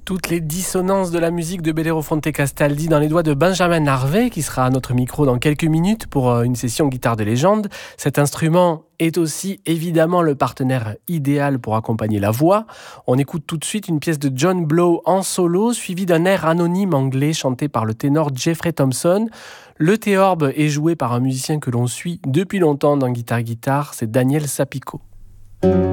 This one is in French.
Toutes les dissonances de la musique de Belarofonte Castaldi dans les doigts de Benjamin Harvey, qui sera à notre micro dans quelques minutes pour une session guitare de légende. Cet instrument est aussi évidemment le partenaire idéal pour accompagner la voix. On écoute tout de suite une pièce de John Blow en solo, suivie d'un air anonyme anglais chanté par le ténor Jeffrey Thompson. Le théorbe est joué par un musicien que l'on suit depuis longtemps dans Guitare Guitare, c'est Daniel Sapico.